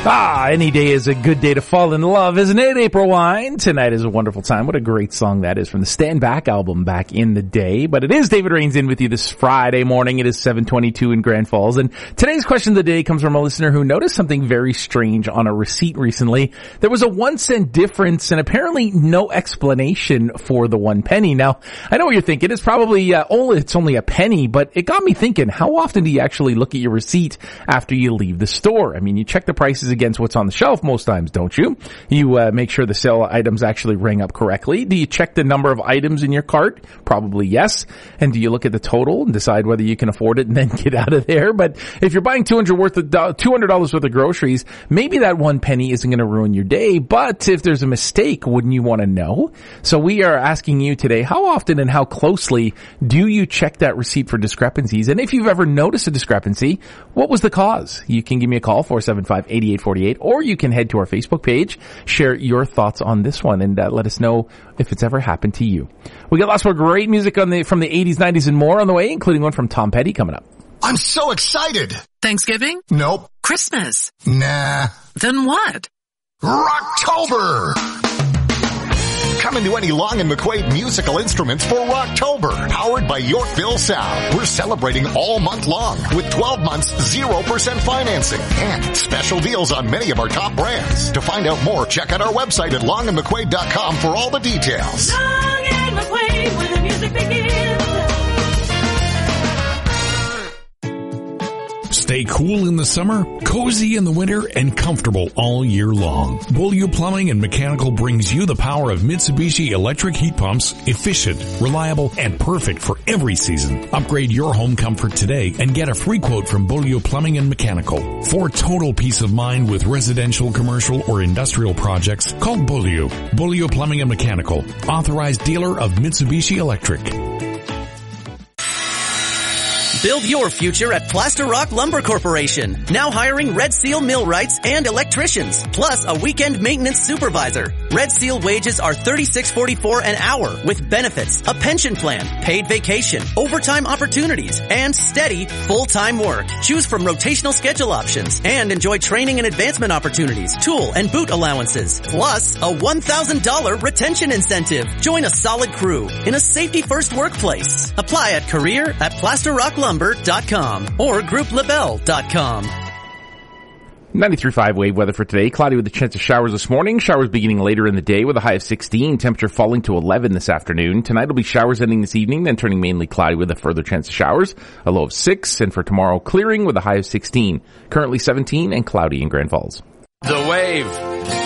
Any day is a good day to fall in love, isn't it? April Wine. Tonight is a wonderful time. What a great song that is from the Stand Back album back in the day. But it is David Rains in with you this Friday morning. It is 7:22 in Grand Falls. And today's question of the day comes from a listener who noticed something very strange on a receipt recently. There was a 1 cent difference and apparently no explanation for the 1 penny. Now, I know what you're thinking. It's probably, it's only a penny, but it got me thinking, how often do you actually look at your receipt after you leave the store? I mean, you check the prices against what's on the shelf most times, don't you? You make sure the sale items actually ring up correctly. Do you check the number of items in your cart? Probably yes. And do you look at the total and decide whether you can afford it and then get out of there? But if you're buying $200 worth of groceries, maybe that 1 penny isn't going to ruin your day. But if there's a mistake, wouldn't you want to know? So we are asking you today, how often and how closely do you check that receipt for discrepancies? And if you've ever noticed a discrepancy, what was the cause? You can give me a call, 475-8848, or you can head to our Facebook page, share your thoughts on this one, and let us know if it's ever happened to you. We got lots more great music from the 80s, 90s, and more on the way, including one from Tom Petty coming up. I'm so excited! Thanksgiving? Nope. Christmas? Nah. Then what? Rocktober! Come into any Long & McQuaid musical instruments for Rocktober, powered by Yorkville Sound. We're celebrating all month long with 12 months 0% financing and special deals on many of our top brands. To find out more, check out our website at longandmcquaid.com for all the details. Long and McQuaid, where the music begins. Stay cool in the summer, cozy in the winter, and comfortable all year long. Beaulieu Plumbing and Mechanical brings you the power of Mitsubishi electric heat pumps, efficient, reliable, and perfect for every season. Upgrade your home comfort today and get a free quote from Beaulieu Plumbing and Mechanical. For total peace of mind with residential, commercial, or industrial projects, call Beaulieu. Beaulieu Plumbing and Mechanical, authorized dealer of Mitsubishi Electric. Build your future at Plaster Rock Lumber Corporation. Now hiring Red Seal millwrights and electricians, plus a weekend maintenance supervisor. Red Seal wages are $36.44 an hour with benefits, a pension plan, paid vacation, overtime opportunities, and steady full-time work. Choose from rotational schedule options and enjoy training and advancement opportunities, tool and boot allowances, plus a $1,000 retention incentive. Join a solid crew in a safety-first workplace. Apply at career@plasterrocklumber.com or grouplabel.com. 93.5 wave weather for today. Cloudy with a chance of showers this morning. Showers beginning later in the day with a high of 16. Temperature falling to 11 this afternoon. Tonight will be showers ending this evening, then turning mainly cloudy with a further chance of showers. A low of 6. And for tomorrow, clearing with a high of 16. Currently 17 and cloudy in Grand Falls. The Wave.